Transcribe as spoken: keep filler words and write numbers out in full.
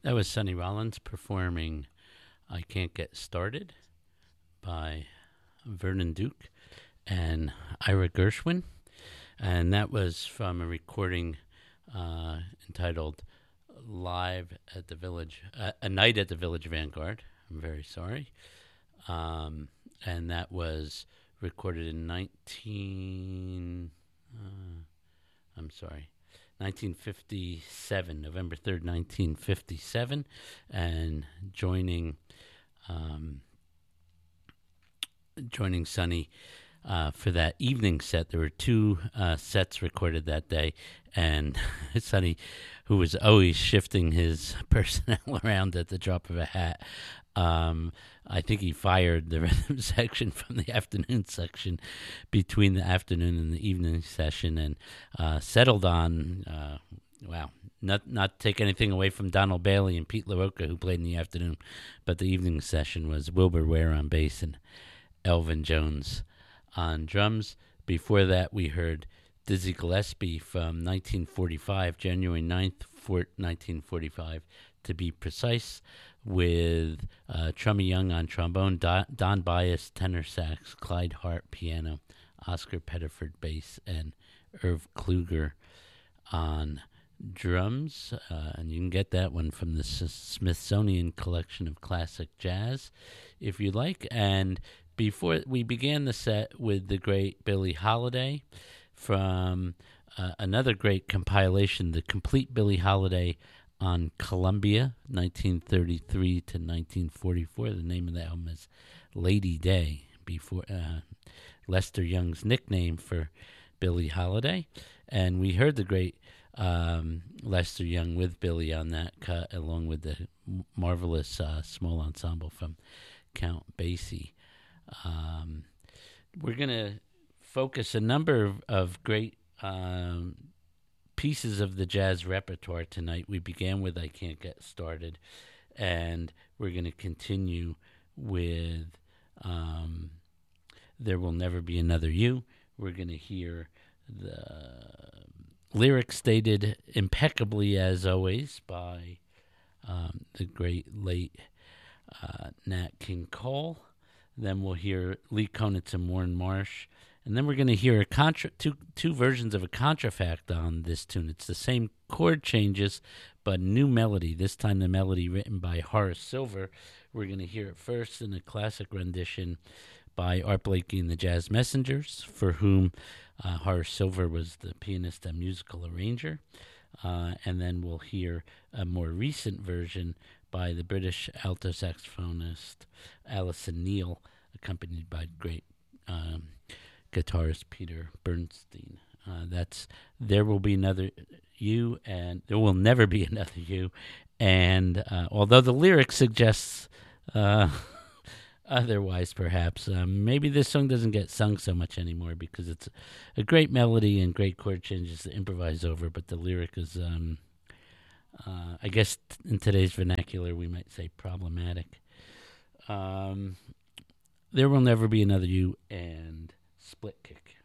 That was Sonny Rollins performing I Can't Get Started by Vernon Duke and Ira Gershwin. And that was from a recording uh, entitled Live at the Village, uh, A Night at the Village Vanguard. I'm very sorry. Um, and that was recorded in nineteen, uh, I'm sorry, nineteen fifty-seven, November third, nineteen fifty-seven, and joining um, joining Sonny uh, for that evening set. There were two uh, sets recorded that day, and Sonny, who was always shifting his personnel around at the drop of a hat, um, I think he fired the rhythm section from the afternoon section between the afternoon and the evening session, and uh, settled on, uh, wow, not not take anything away from Donald Bailey and Pete LaRocca, who played in the afternoon, but the evening session was Wilbur Ware on bass and Elvin Jones on drums. Before that, we heard Dizzy Gillespie from nineteen forty-five, January ninth, nineteen forty-five, to be precise, with uh, Trummy Young on trombone, Don, Don Bias tenor sax, Clyde Hart piano, Oscar Pettiford bass, and Irv Kluger on drums. Uh, and you can get that one from the S- Smithsonian Collection of Classic Jazz, if you like. And before we began the set with the great Billie Holiday from uh, another great compilation, The Complete Billie Holiday on Columbia, nineteen thirty-three to nineteen forty-four. The name of the album is Lady Day, before uh, Lester Young's nickname for Billie Holiday. And we heard the great um, Lester Young with Billie on that cut, along with the marvelous uh, small ensemble from Count Basie. Um, we're going to focus a number of, of great um, pieces of the jazz repertoire tonight. We began with I Can't Get Started, and we're going to continue with um, There Will Never Be Another You. We're going to hear the lyrics stated impeccably, as always, by um, the great late uh, Nat King Cole. Then we'll hear Lee Konitz and Warren Marsh. And then we're going to hear a contra- two two versions of a contrafact on this tune. It's the same chord changes, but new melody. This time the melody written by Horace Silver. We're going to hear it first in a classic rendition by Art Blakey and the Jazz Messengers, for whom uh, Horace Silver was the pianist and musical arranger. Uh, and then we'll hear a more recent version by the British alto saxophonist Alison Neal, accompanied by great um, guitarist Peter Bernstein. Uh, that's There Will Be Another You, and There Will Never Be Another You. And uh, although the lyric suggests uh, otherwise, perhaps, um, maybe this song doesn't get sung so much anymore because it's a great melody and great chord changes to improvise over, but the lyric is, um, uh, I guess in today's vernacular, we might say problematic. Um, there Will Never Be Another You and Split Kick.